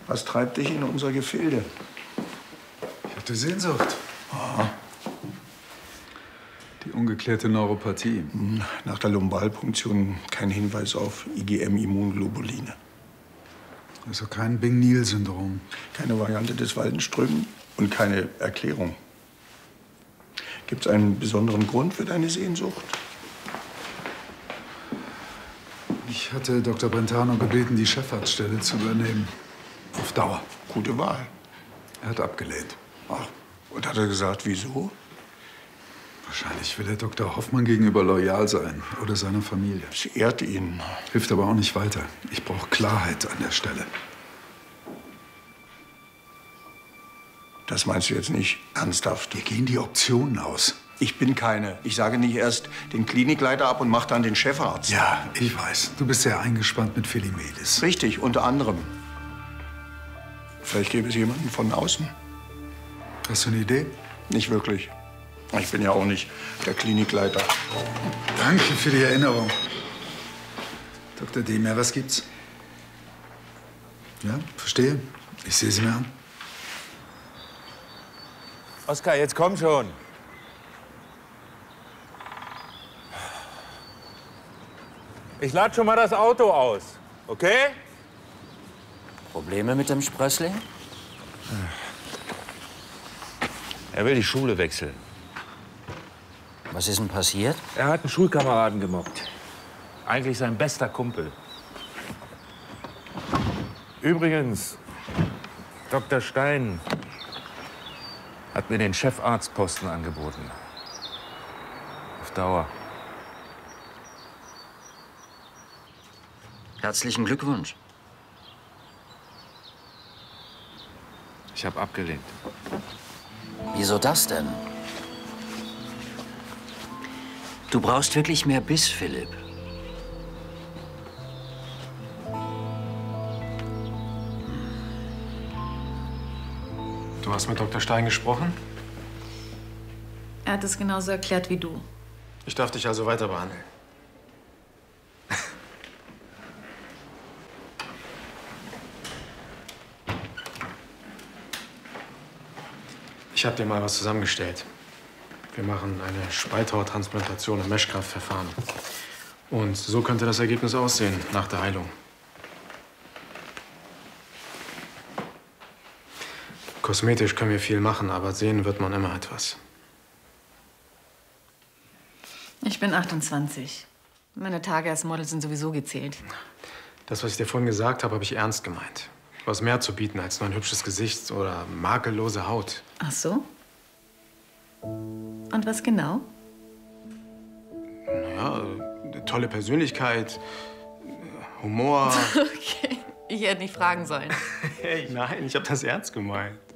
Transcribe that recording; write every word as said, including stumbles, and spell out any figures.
Was treibt dich in unsere Gefilde? Ich hatte Sehnsucht. Aha. Die ungeklärte Neuropathie. Nach der Lumbalpunktion kein Hinweis auf I G M-Immunglobuline. Also kein Bing-Neill-Syndrom. Keine Variante des Waldenström und keine Erklärung. Gibt es einen besonderen Grund für deine Sehnsucht? Ich hatte Doktor Brentano gebeten, die Chefarztstelle zu übernehmen. Auf Dauer. Gute Wahl. Er hat abgelehnt. Ach, und hat er gesagt, wieso? Wahrscheinlich will er Doktor Hoffmann gegenüber loyal sein oder seiner Familie. Sie ehrt ihn. Hilft aber auch nicht weiter. Ich brauche Klarheit an der Stelle. Das meinst du jetzt nicht ernsthaft? Wir gehen die Optionen aus. Ich bin keine. Ich sage nicht erst den Klinikleiter ab und mache dann den Chefarzt. Ja, ich weiß. Du bist sehr eingespannt mit Philimedis. Richtig, unter anderem. Vielleicht gäbe es jemanden von außen. Hast du eine Idee? Nicht wirklich. Ich bin ja auch nicht der Klinikleiter. Danke für die Erinnerung. Doktor Demer, was gibt's? Ja, verstehe. Ich sehe sie mir an. Oskar, jetzt komm schon. Ich lade schon mal das Auto aus, okay? Probleme mit dem Sprössling? Er will die Schule wechseln. Was ist denn passiert? Er hat einen Schulkameraden gemobbt. Eigentlich sein bester Kumpel. Übrigens, Doktor Stein hat mir den Chefarztposten angeboten. Auf Dauer. Herzlichen Glückwunsch. Ich habe abgelehnt. Wieso das denn? Du brauchst wirklich mehr Biss, Philipp. Du hast mit Doktor Stein gesprochen? Er hat es genauso erklärt wie du. Ich darf dich also weiter behandeln. Ich habe dir mal was zusammengestellt. Wir machen eine Spalthautransplantation im Meschkraftverfahren. Und so könnte das Ergebnis aussehen nach der Heilung. Kosmetisch können wir viel machen, aber sehen wird man immer etwas. Ich bin achtundzwanzig. Meine Tage als Model sind sowieso gezählt. Das, was ich dir vorhin gesagt habe, habe ich ernst gemeint. Du hast mehr zu bieten als nur ein hübsches Gesicht oder makellose Haut. Ach so? Und was genau? Naja, eine tolle Persönlichkeit, Humor. Okay, ich hätte nicht fragen sollen. Hey, nein, ich habe das ernst gemeint.